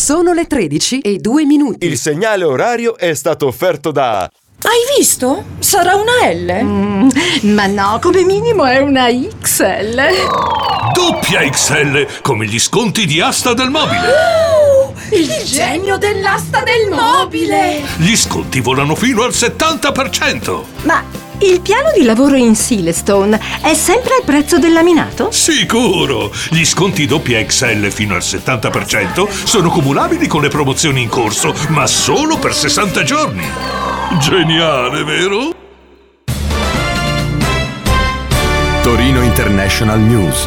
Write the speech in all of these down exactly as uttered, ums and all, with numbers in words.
Sono le tredici e due minuti. Il segnale orario è stato offerto da... Hai visto? Sarà una L? Mm, ma no, come minimo è una X L. Doppia X L, come gli sconti di Asta del Mobile. Oh, il, il genio dell'asta del mobile. Gli sconti volano fino al settanta per cento. Ma il piano di lavoro in Silestone è sempre al prezzo del laminato? Sicuro! Gli sconti doppia X L fino al settanta per cento sono cumulabili con le promozioni in corso, ma solo per sessanta giorni. Geniale, vero? Torino International News.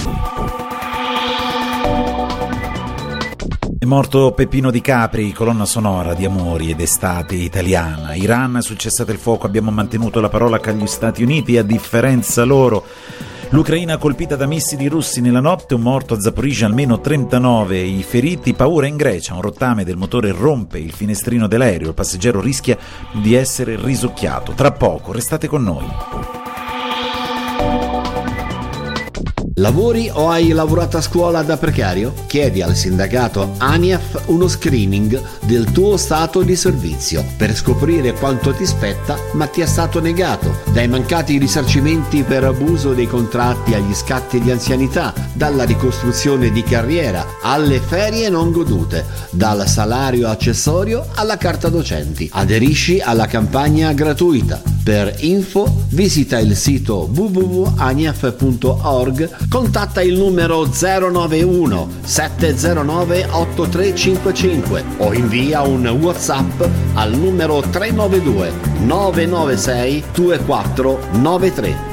È morto Peppino Di Capri, colonna sonora di Amori ed Estate italiana. Iran, sul cessate il fuoco abbiamo mantenuto la parola con gli Stati Uniti, a differenza loro. L'Ucraina colpita da missili russi nella notte, un morto a Zaporizhzhia, almeno trentanove i feriti, paura in Grecia, un rottame del motore rompe il finestrino dell'aereo, il passeggero rischia di essere risucchiato. Tra poco, restate con noi. Lavori o hai lavorato a scuola da precario? Chiedi al sindacato ANIAF uno screening del tuo stato di servizio per scoprire quanto ti spetta ma ti è stato negato, dai mancati risarcimenti per abuso dei contratti agli scatti di anzianità, dalla ricostruzione di carriera alle ferie non godute, dal salario accessorio alla carta docenti. Aderisci alla campagna gratuita. Per info visita il sito w w w punto aniaf punto org, contatta il numero zero nove uno sette zero nove otto tre cinque cinque o invia un WhatsApp al numero tre nove due nove nove sei due quattro nove tre.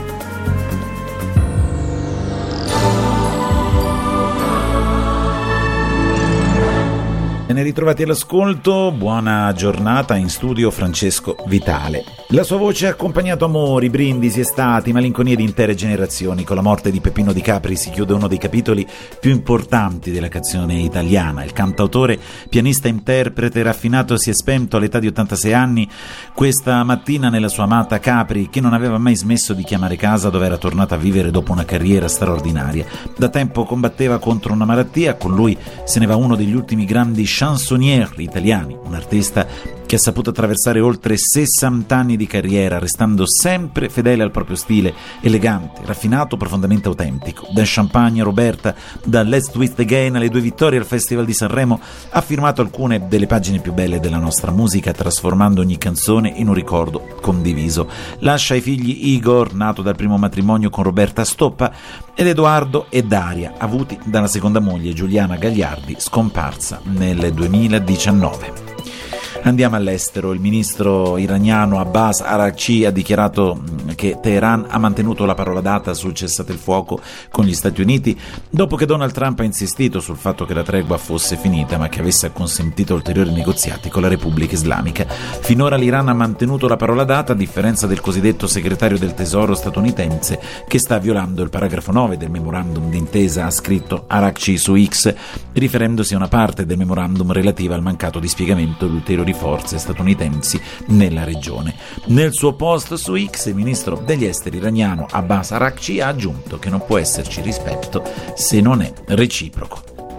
Ben ritrovati all'ascolto, buona giornata, in studio Francesco Vitale. La sua voce ha accompagnato amori, brindisi, estati, malinconie di intere generazioni. Con la morte di Peppino Di Capri si chiude uno dei capitoli più importanti della canzone italiana. Il cantautore, pianista, interprete raffinato si è spento all'età di ottantasei anni questa mattina nella sua amata Capri, che non aveva mai smesso di chiamare casa dove era tornata a vivere dopo una carriera straordinaria. Da tempo combatteva contro una malattia, con lui se ne va uno degli ultimi grandi chansonnier italiani, un artista che ha saputo attraversare oltre sessanta anni di carriera, restando sempre fedele al proprio stile, elegante, raffinato, profondamente autentico. Da Champagne a Roberta, da Let's Do It Again alle due vittorie al Festival di Sanremo, ha firmato alcune delle pagine più belle della nostra musica, trasformando ogni canzone in un ricordo condiviso. Lascia ai figli Igor, nato dal primo matrimonio con Roberta Stoppa, ed Edoardo e Daria, avuti dalla seconda moglie Giuliana Gagliardi, scomparsa nel duemiladiciannove. Andiamo all'estero. Il ministro iraniano Abbas Araghchi ha dichiarato che Teheran ha mantenuto la parola data sul cessate il fuoco con gli Stati Uniti, dopo che Donald Trump ha insistito sul fatto che la tregua fosse finita, ma che avesse acconsentito ulteriori negoziati con la Repubblica Islamica. Finora l'Iran ha mantenuto la parola data, a differenza del cosiddetto segretario del tesoro statunitense, che sta violando il paragrafo nove del memorandum d'intesa, ha scritto Araghchi su X, riferendosi a una parte del memorandum relativa al mancato dispiegamento di ulteriori forze statunitensi nella regione. Nel suo post su X, il ministro degli esteri iraniano Abbas Araghchi ha aggiunto che non può esserci rispetto se non è reciproco.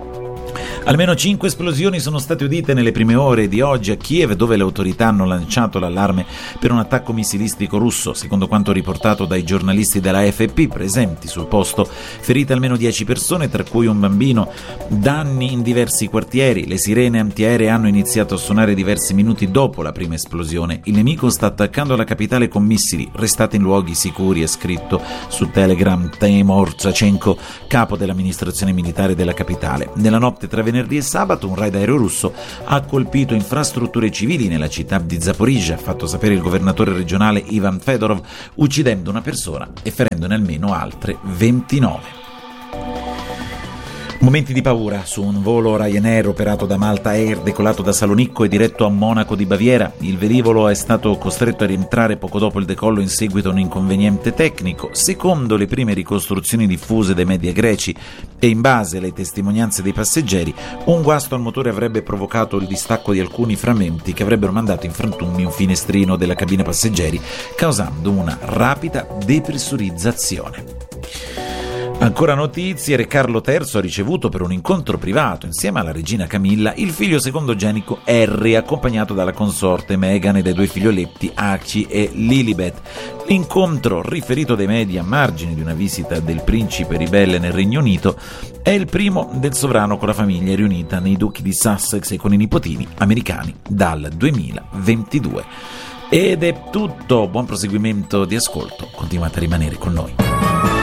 Almeno cinque esplosioni sono state udite nelle prime ore di oggi a Kiev, dove le autorità hanno lanciato l'allarme per un attacco missilistico russo, secondo quanto riportato dai giornalisti della A F P presenti sul posto. Ferite almeno dieci persone, tra cui un bambino. Danni in diversi quartieri. Le sirene antiaeree hanno iniziato a suonare diversi minuti dopo la prima esplosione. Il nemico sta attaccando la capitale con missili. Restate in luoghi sicuri, ha scritto su Telegram Temur Zachenko, capo dell'amministrazione militare della capitale. Nella notte tra venerdì e sabato un raid aereo russo ha colpito infrastrutture civili nella città di Zaporizhzhia, ha fatto sapere il governatore regionale Ivan Fedorov, uccidendo una persona e ferendone almeno altre ventinove. Momenti di paura su un volo Ryanair operato da Malta Air, decolato da Salonicco e diretto a Monaco di Baviera. Il velivolo è stato costretto a rientrare poco dopo il decollo in seguito a un inconveniente tecnico. Secondo le prime ricostruzioni diffuse dai media greci e in base alle testimonianze dei passeggeri, un guasto al motore avrebbe provocato il distacco di alcuni frammenti che avrebbero mandato in frantumi un finestrino della cabina passeggeri, causando una rapida depressurizzazione. Ancora notizie, Re Carlo terzo ha ricevuto per un incontro privato insieme alla regina Camilla il figlio secondogenico Harry, accompagnato dalla consorte Meghan e dai due figlioletti Archie e Lilibet. L'incontro, riferito dai media a margine di una visita del principe ribelle nel Regno Unito, è il primo del sovrano con la famiglia riunita nei duchi di Sussex e con i nipotini americani dal duemilaventidue. Ed è tutto, buon proseguimento di ascolto, continuate a rimanere con noi.